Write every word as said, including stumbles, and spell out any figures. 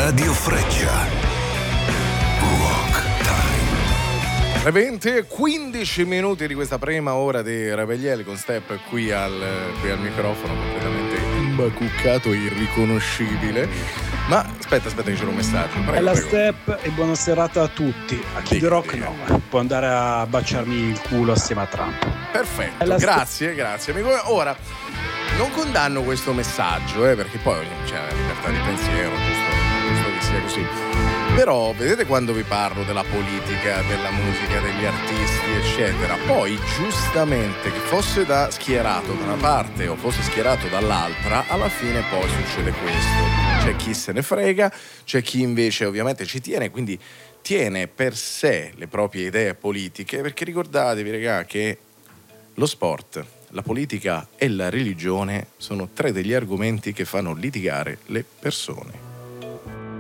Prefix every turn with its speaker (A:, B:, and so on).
A: Radio Freccia.
B: Le venti e quindici minuti di questa prima ora di Raveglieli con Step qui al, qui al microfono, completamente imbacuccato e irriconoscibile. Ma aspetta, aspetta che c'è un messaggio. Prego,
C: Bella
B: prego.
C: Step e buona serata a tutti. A Kid
B: Sì,
C: Rock
B: sì.
C: no, può andare a baciarmi il culo assieme a Trump.
B: Perfetto,
C: Bella
B: grazie, grazie amico. Ora, non condanno questo messaggio, eh, perché poi c'è la libertà di pensiero, giusto, giusto che sia così. Però vedete quando vi parlo della politica, della musica, degli artisti, eccetera, poi giustamente che fosse da schierato da una parte o fosse schierato dall'altra, alla fine poi succede questo. C'è chi se ne frega, c'è chi invece ovviamente ci tiene, quindi tiene per sé le proprie idee politiche, perché ricordatevi, raga, che lo sport, la politica e la religione sono tre degli argomenti che fanno litigare le persone.